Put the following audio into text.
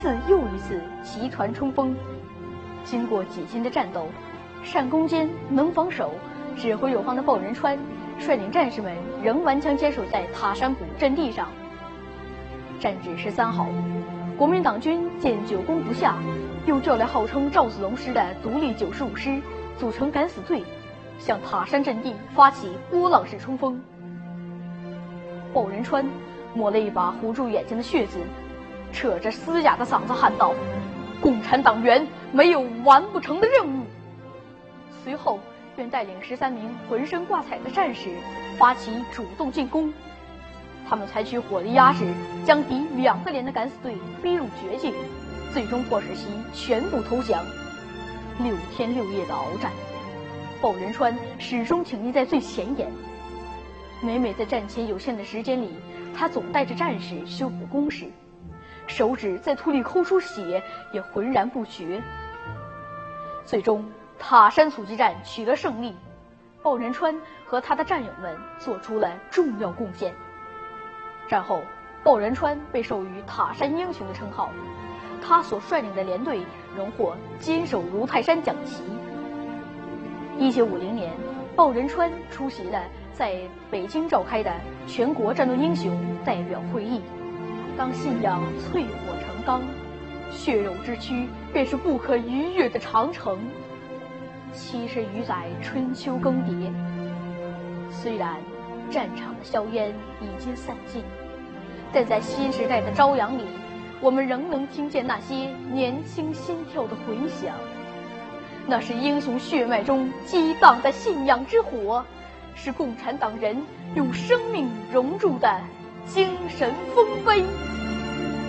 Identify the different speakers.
Speaker 1: 次又一次集团冲锋。经过几经的战斗，善攻坚、能防守、指挥有方的鲍仁川率领战士们仍顽强坚守在塔山谷阵地上。战至13号，国民党军见久攻不下，又调来号称赵子龙师的独立95师，组成敢死队，向塔山阵地发起波浪式冲锋。鲍仁川抹了一把糊住眼睛的血渍，扯着嘶哑的嗓子喊道：“共产党员没有完不成的任务。”随后便带领13名浑身挂彩的战士发起主动进攻。他们采取火力压制，将敌2个连的敢死队逼入绝境，最终迫使其全部投降。6天6夜的鏖战，鲍仁川始终挺立在最前沿。每每在战前有限的时间里，他总带着战士修补工事，手指在土里抠出血也浑然不觉。最终塔山阻击战取得胜利，鲍仁川和他的战友们做出了重要贡献。战后，鲍仁川被授予塔山英雄的称号，他所率领的连队荣获坚守如泰山奖旗。1950年，鲍仁川出席了在北京召开的全国战斗英雄代表会议。当信仰淬火成钢，血肉之躯便是不可逾越的长城。70余载春秋更迭，虽然战场的硝烟已经散尽，但在新时代的朝阳里，我们仍能听见那些年轻心跳的回响。那是英雄血脉中激荡的信仰之火，是共产党人用生命熔铸的精神丰碑。